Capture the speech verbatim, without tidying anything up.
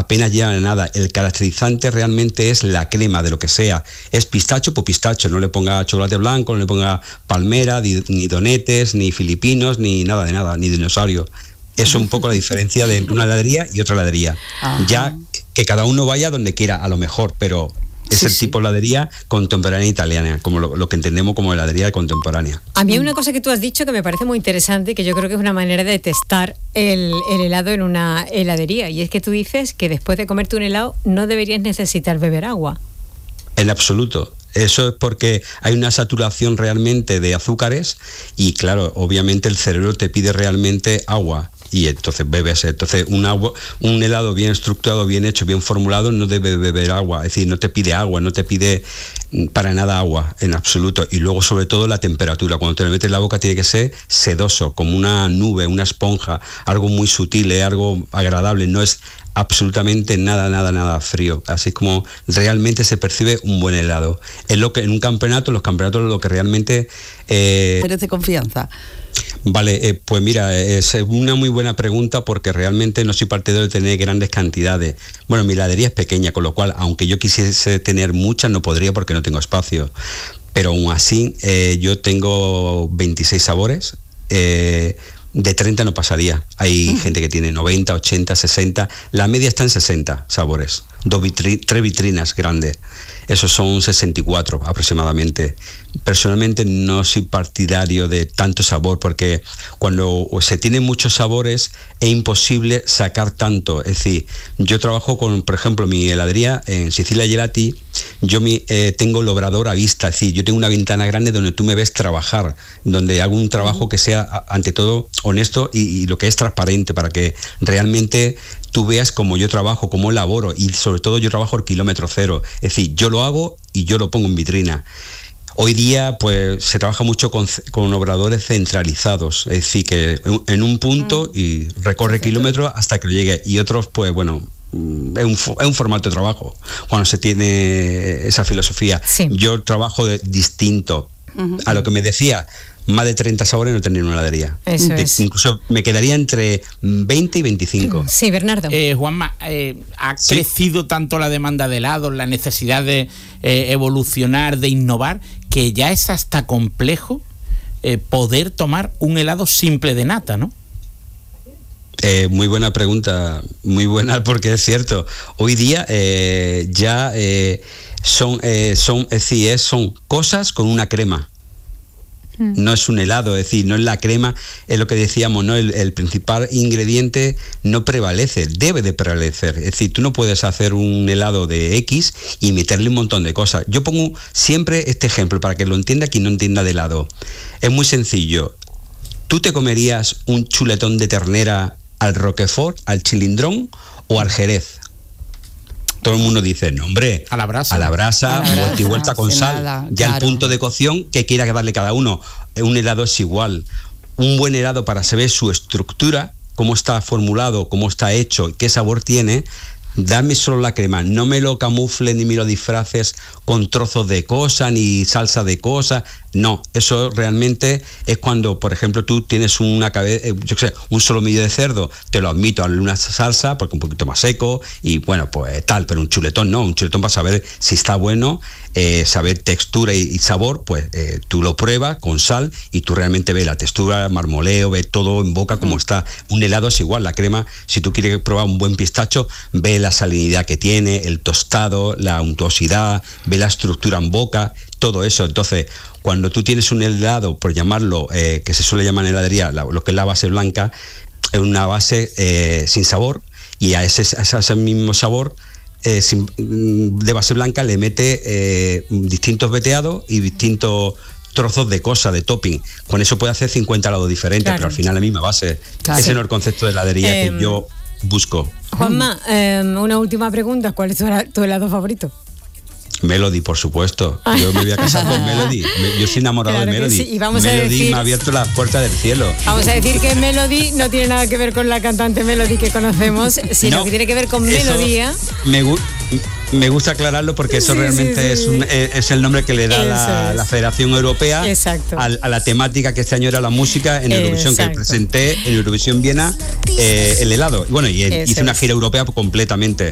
apenas lleva nada. El caracterizante realmente es la crema de lo que sea. Es pistacho, pues pistacho, no le ponga chocolate blanco, no le ponga palmera, ni, ni donetes, ni filipinos, ni nada de nada, ni dinosaurio. Eso es un poco la diferencia de una heladería y otra heladería. Ajá. Ya que cada uno vaya donde quiera, a lo mejor, pero es sí, el tipo de sí. heladería contemporánea italiana, como lo, lo que entendemos como heladería contemporánea. A mí hay una cosa que tú has dicho que me parece muy interesante, que yo creo que es una manera de testar el, el helado en una heladería, y es que tú dices que después de comerte un helado no deberías necesitar beber agua. En absoluto. Eso es porque hay una saturación realmente de azúcares y claro, obviamente el cerebro te pide realmente agua y entonces bebes. Entonces un agua, un helado bien estructurado, bien hecho, bien formulado no debe beber agua, es decir, no te pide agua, no te pide para nada agua en absoluto. Y luego sobre todo la temperatura, cuando te lo metes en la boca tiene que ser sedoso, como una nube, una esponja, algo muy sutil, algo agradable, no es absolutamente nada, nada, nada frío. Así como realmente se percibe un buen helado. Es lo que en un campeonato, los campeonatos lo que realmente eh, merece confianza. Vale, eh, pues mira, es una muy buena pregunta porque realmente no soy partidario de tener grandes cantidades. Bueno, mi heladería es pequeña, con lo cual, aunque yo quisiese tener muchas, no podría porque no tengo espacio. Pero aún así, eh, yo tengo veintiséis sabores. Eh, De treinta no pasaría. Hay uh-huh. gente que tiene noventa, ochenta, sesenta. La media está en sesenta sabores. Dos vitri- tres vitrinas grandes. Esos son sesenta y cuatro aproximadamente. Personalmente no soy partidario de tanto sabor porque cuando se tienen muchos sabores es imposible sacar tanto. Es decir, yo trabajo con, por ejemplo, mi heladería en Sicilia Gelati, yo mi, eh, tengo el obrador a vista, es decir, yo tengo una ventana grande donde tú me ves trabajar, donde hago un trabajo que sea, ante todo, honesto y, y lo que es transparente para que realmente tú veas cómo yo trabajo, cómo elaboro y sobre todo yo trabajo al kilómetro cero. Es decir, yo lo hago y yo lo pongo en vitrina. Hoy día pues se trabaja mucho con, con obradores centralizados, es decir, que en un punto y recorre kilómetros hasta que lo llegue. Y otros pues bueno, es un, es un formato de trabajo cuando se tiene esa filosofía. Sí. Yo trabajo de, distinto. Uh-huh. A lo que me decía, más de treinta sabores no tendría una heladería. Eso de, es. Incluso me quedaría entre veinte y veinticinco. Sí, Bernardo. Eh, Juanma, eh, ha sí. crecido tanto la demanda de helados, la necesidad de eh, evolucionar, de innovar, que ya es hasta complejo eh, poder tomar un helado simple de nata, ¿no? Eh, muy buena pregunta, muy buena porque es cierto. Hoy día eh, ya eh, son, eh, son, es decir, son cosas con una crema. No es un helado, es decir, no es la crema, es lo que decíamos, ¿no? El, el principal ingrediente no prevalece, debe de prevalecer. Es decir, tú no puedes hacer un helado de X y meterle un montón de cosas. Yo pongo siempre este ejemplo para que lo entienda quien no entienda de helado. Es muy sencillo. ¿Tú te comerías un chuletón de ternera al Roquefort, al chilindrón o al Jerez? Todo el mundo dice, no hombre, a la brasa, a la brasa, vuelta y vuelta con sal. Nada, ya claro. El punto de cocción que quiera darle cada uno. Un helado es igual. Un buen helado para saber su estructura, cómo está formulado, cómo está hecho, qué sabor tiene, dame solo la crema. No me lo camufles ni me lo disfraces con trozos de cosa ni salsa de cosa. No, eso realmente es cuando, por ejemplo, tú tienes una cabeza, yo qué sé, un solomillo de cerdo, te lo admito, hazle una salsa porque un poquito más seco y bueno, pues tal, pero un chuletón no, un chuletón para saber si está bueno, eh, saber textura y, y sabor, pues eh, tú lo pruebas con sal y tú realmente ves la textura, marmoleo, ves todo en boca como está. Un helado es igual, la crema, si tú quieres probar un buen pistacho, ve la salinidad que tiene, el tostado, la untuosidad, ve la estructura en boca, todo eso. Entonces, cuando tú tienes un helado, por llamarlo, eh, que se suele llamar en heladería, la, lo que es la base blanca, es una base eh, sin sabor, y a ese, a ese mismo sabor eh, sin, de base blanca le mete eh, distintos veteados y distintos trozos de cosa, de topping. Con eso puede hacer cincuenta helados diferentes, claro. Pero al final la misma base. Claro. Ese no es el concepto de heladería eh, que yo busco. Juanma, eh, una última pregunta. ¿Cuál es tu, tu helado favorito? Melody, por supuesto. Yo me voy a casar con Melody. Yo soy enamorado claro de Melody. Sí. Y vamos Melody a decir, me ha abierto las puertas del cielo. Vamos a decir que Melody no tiene nada que ver con la cantante Melody que conocemos, sino no, que tiene que ver con melodía. Me, gu- me gusta aclararlo porque eso sí, realmente sí, sí. Es, un, es el nombre que le da la, la Federación Europea a, a la temática que este año era la música en Eurovisión. Exacto. Que presenté en Eurovisión Viena eh, el helado. Bueno, y el, hice una gira europea completamente.